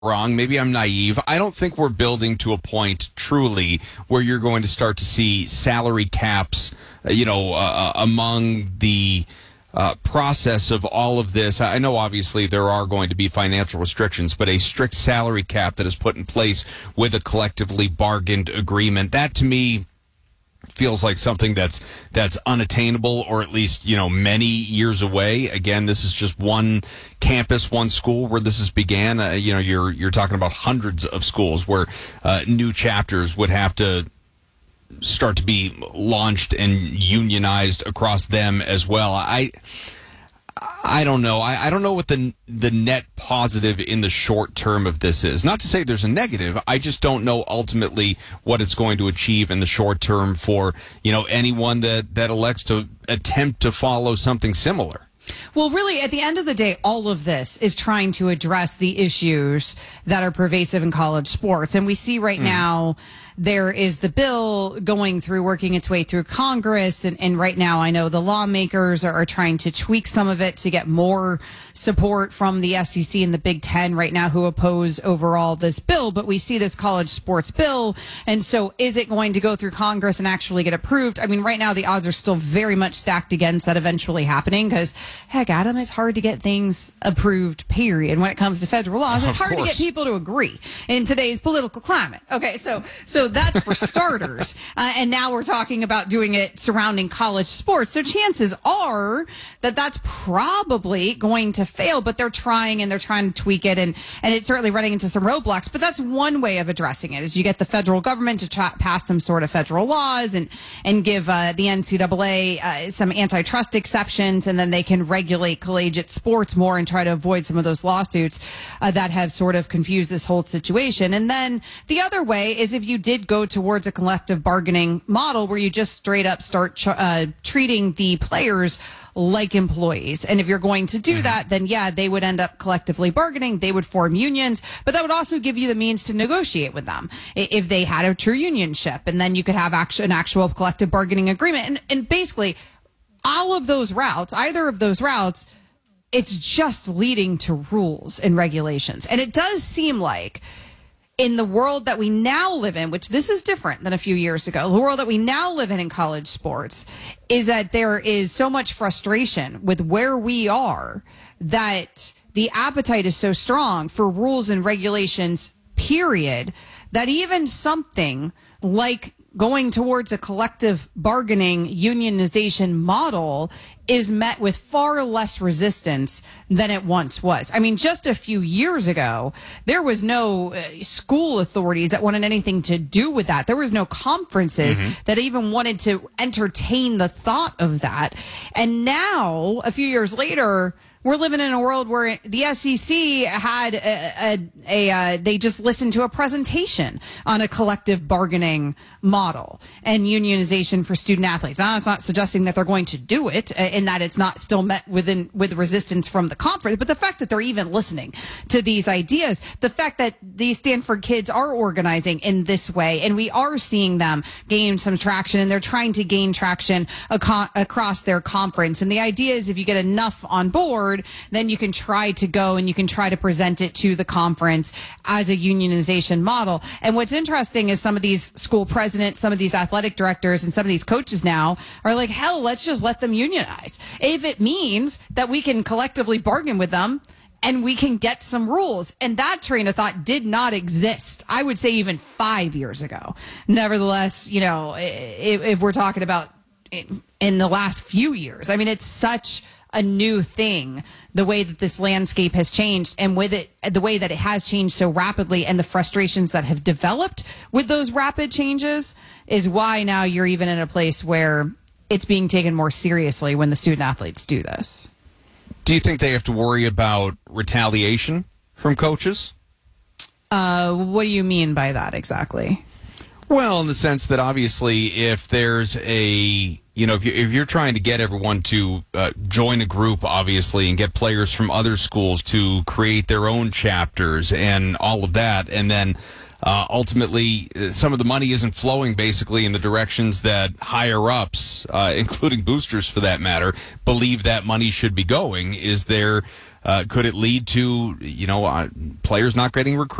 wrong. Maybe I'm naive. I don't think we're building to a point truly where you're going to start to see salary caps, among the process of all of this. I know obviously there are going to be financial restrictions, but a strict salary cap that is put in place with a collectively bargained agreement, that to me feels like something that's unattainable, or at least, many years away. Again, this is just one campus, one school where this has began. You're talking about hundreds of schools where new chapters would have to start to be launched and unionized across them as well. I don't know. I don't know what the net positive in the short term of this is. Not to say there's a negative. I just don't know ultimately what it's going to achieve in the short term for, anyone that elects to attempt to follow something similar. Well, really, at the end of the day, all of this is trying to address the issues that are pervasive in college sports. And we see right now there is the bill working its way through Congress. And right now, I know the lawmakers are trying to tweak some of it to get more support from the SEC and the Big Ten right now, who oppose overall this bill. But we see this college sports bill. And so is it going to go through Congress and actually get approved? I mean, right now, the odds are still very much stacked against that eventually happening because, heck, Adam, it's hard to get things approved, period. When it comes to federal laws, it's hard to get people to agree in today's political climate. Okay, so that's for starters. And now we're talking about doing it surrounding college sports. So chances are that that's probably going to fail, but they're trying to tweak it. And it's certainly running into some roadblocks. But that's one way of addressing it, is you get the federal government to pass some sort of federal laws and give the NCAA some antitrust exceptions, and then they can regulate collegiate sports more and try to avoid some of those lawsuits that have sort of confused this whole situation. And then the other way is if you did go towards a collective bargaining model where you just straight up start treating the players like employees. And if you're going to do that, then they would end up collectively bargaining. They would form unions, but that would also give you the means to negotiate with them if they had a true unionship. And then you could have an actual collective bargaining agreement. And basically all of those routes, either of those routes, it's just leading to rules and regulations. And it does seem like in the world that we now live in, which this is different than a few years ago, the world that we now live in college sports, is that there is so much frustration with where we are that the appetite is so strong for rules and regulations, period, that even something like going towards a collective bargaining unionization model is met with far less resistance than it once was. I mean, just a few years ago, there was no school authorities that wanted anything to do with that. There was no conferences that even wanted to entertain the thought of that. And now, a few years later, we're living in a world where the SEC had they just listened to a presentation on a collective bargaining model and unionization for student athletes. Now, it's not suggesting that they're going to do it and that it's not still met with resistance from the conference, but the fact that they're even listening to these ideas, the fact that these Stanford kids are organizing in this way, and we are seeing them gain some traction, and they're trying to gain traction across their conference. And the idea is if you get enough on board, then you can try to go and you can try to present it to the conference as a unionization model. And what's interesting is some of these school presidents, some of these athletic directors, and some of these coaches now are like, hell, let's just let them unionize. If it means that we can collectively bargain with them and we can get some rules. And that train of thought did not exist, I would say, even 5 years ago. Nevertheless, if we're talking about in the last few years, I mean, it's such a new thing, the way that this landscape has changed, and with it, the way that it has changed so rapidly, and the frustrations that have developed with those rapid changes is why now you're even in a place where it's being taken more seriously when the student athletes do this. Do you think they have to worry about retaliation from coaches? What do you mean by that exactly? Well, in the sense that obviously if there's if you're trying to get everyone to join a group, obviously, and get players from other schools to create their own chapters and all of that, and then ultimately some of the money isn't flowing basically in the directions that higher ups, including boosters for that matter, believe that money should be going. Could it lead to, players not getting recruited?